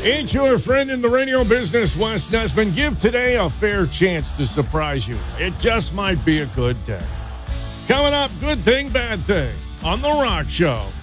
Ain't your friend in the radio business, Wes Nesman? Give today a fair chance to surprise you. It just might be a good day. Coming up, good thing, bad thing on The Rock Show.